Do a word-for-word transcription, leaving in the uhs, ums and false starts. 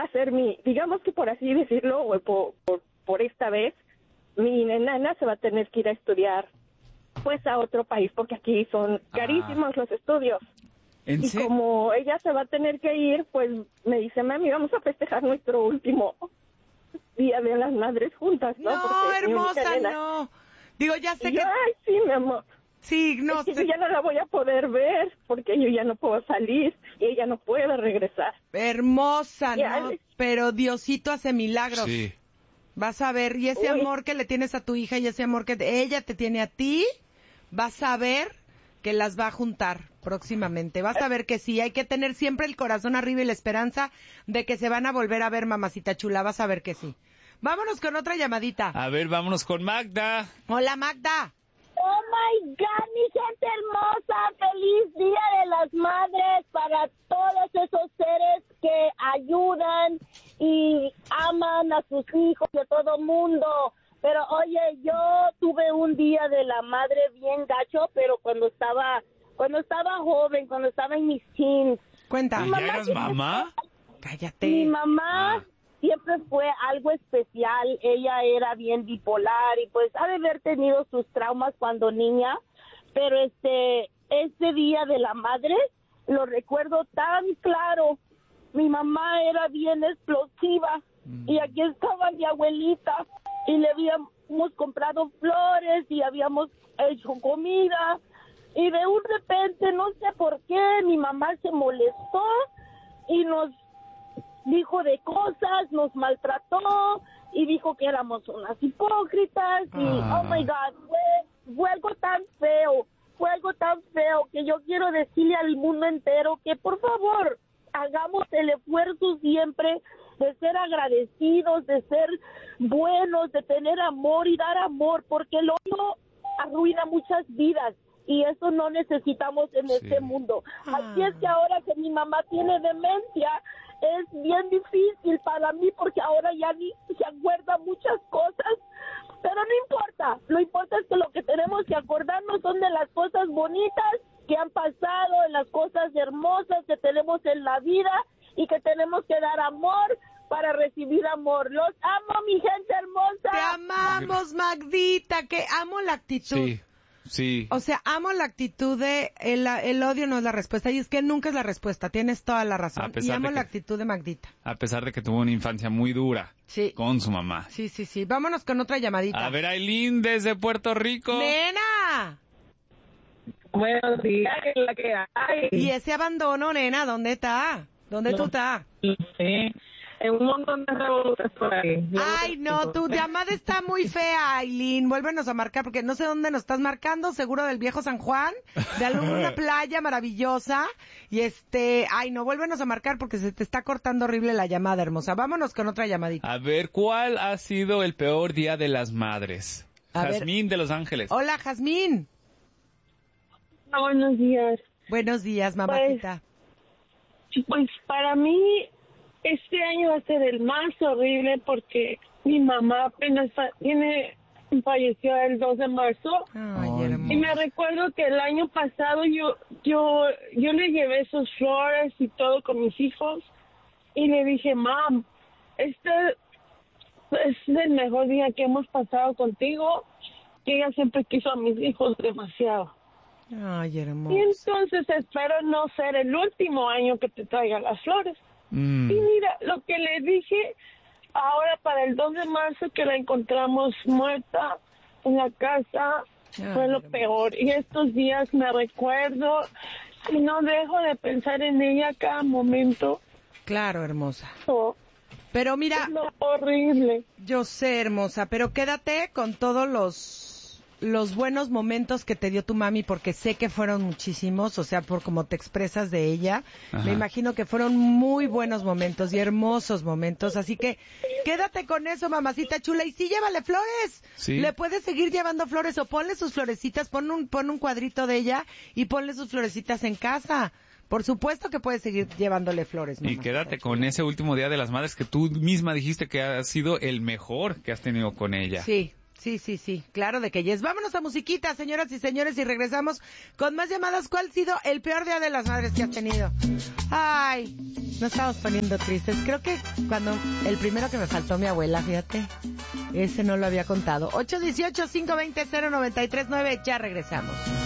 va a ser mi, digamos que por así decirlo, o por, por, por esta vez, mi nana se va a tener que ir a estudiar, pues, a otro país, porque aquí son carísimos ah. los estudios. ¿En y serio? Como ella se va a tener que ir, pues, me dice, mami, vamos a festejar nuestro último Día de las Madres juntas, ¿no? No, porque hermosa, no. Digo, ya sé y que... Yo, ay, sí, mi amor. Sí, no es que sé. yo ya no la voy a poder ver porque yo ya no puedo salir y ella no puede regresar. Hermosa, ya, ¿no? Pero Diosito hace milagros. Sí. Vas a ver, y ese Uy. amor que le tienes a tu hija y ese amor que ella te tiene a ti, vas a ver que las va a juntar próximamente. Vas a ver que sí, hay que tener siempre el corazón arriba y la esperanza de que se van a volver a ver, mamacita chula. Vas a ver que sí. Vámonos con otra llamadita. A ver, vámonos con Magda. Hola, Magda. Oh my God, mi gente hermosa, feliz Día de las Madres para todos esos seres que ayudan y aman a sus hijos y a todo mundo. Pero oye, yo tuve un Día de la Madre bien gacho, pero cuando estaba cuando estaba joven, cuando estaba en mis teens. Cuenta. ¿Y ya eras mamá? Cállate. Mi mamá Ah. siempre fue algo especial. Ella era bien bipolar y pues ha de haber tenido sus traumas cuando niña, pero este ese Día de la Madre lo recuerdo tan claro. Mi mamá era bien explosiva mm. y aquí estaba mi abuelita y le habíamos comprado flores y habíamos hecho comida y de un repente, no sé por qué, mi mamá se molestó y nos dijo de cosas, nos maltrató y dijo que éramos unas hipócritas y ah. oh my God, fue, fue algo tan feo, fue algo tan feo que yo quiero decirle al mundo entero que por favor hagamos el esfuerzo siempre de ser agradecidos, de ser buenos, de tener amor y dar amor, porque el odio arruina muchas vidas. Y eso no necesitamos en sí. este mundo. Ah. Así es que ahora que mi mamá tiene demencia, es bien difícil para mí porque ahora ya ni se acuerda muchas cosas. Pero no importa, lo importante es que lo que tenemos que acordarnos son de las cosas bonitas que han pasado, de las cosas hermosas que tenemos en la vida y que tenemos que dar amor para recibir amor. Los amo, mi gente hermosa. Te amamos, Magdita, que amo la actitud. Sí. Sí. O sea, amo la actitud de el, el odio no es la respuesta y es que nunca es la respuesta, tienes toda la razón. Y amo que, la actitud de Magdita. A pesar de que tuvo una infancia muy dura sí. con su mamá. Sí, sí, sí. Vámonos con otra llamadita. A ver, Aileen desde Puerto Rico. ¡Nena! Buenos días, ¿qué es la que hay? Y ese abandono, nena, ¿dónde está? ¿Dónde no, tú estás? Sí. Un montón de revoluciones por ahí. Yo Ay, no, tu llamada está muy fea, Aileen. Vuélvenos a marcar, porque no sé dónde nos estás marcando, seguro del viejo San Juan, de alguna playa maravillosa. Y este, ay, no, vuélvenos a marcar porque se te está cortando horrible la llamada, hermosa. Vámonos con otra llamadita. A ver, ¿cuál ha sido el peor día de las madres? A Jazmín ver. de Los Ángeles. Hola, Jazmín. Buenos días. Buenos días, mamacita. Pues, pues para mí... este año va a ser el más horrible porque mi mamá apenas fa- tiene falleció el dos de marzo. Ay, y me recuerdo que el año pasado yo yo yo le llevé sus flores y todo con mis hijos y le dije, mam, este es el mejor día que hemos pasado contigo. Y ella siempre quiso a mis hijos demasiado. Ay, hermoso. Y entonces espero no ser el último año que te traiga las flores. Mm. Y mira, lo que le dije ahora para el dos de marzo que la encontramos muerta en la casa, ah, fue lo peor. Y estos días me recuerdo y no dejo de pensar en ella cada momento. Claro, hermosa. Oh, pero mira, es lo horrible. Yo sé, hermosa, pero quédate con todos los los buenos momentos que te dio tu mami, porque sé que fueron muchísimos, o sea, por como te expresas de ella, ajá, me imagino que fueron muy buenos momentos y hermosos momentos, así que quédate con eso, mamacita chula, y sí, llévale flores, ¿sí? Le puedes seguir llevando flores o ponle sus florecitas, pon un, pon un cuadrito de ella y ponle sus florecitas en casa. Por supuesto que puedes seguir llevándole flores, mamá. Y quédate con ese último Día de las Madres que tú misma dijiste que ha sido el mejor que has tenido con ella. Sí. Sí, sí, sí, claro de que yes. Vámonos a musiquita, señoras y señores, y regresamos con más llamadas. ¿Cuál ha sido el peor Día de las Madres que has tenido? Ay, nos estamos poniendo tristes. Creo que cuando el primero que me faltó mi abuela, fíjate, ese no lo había contado. ocho uno ocho, cinco dos cero, nueve tres nueve, ya regresamos.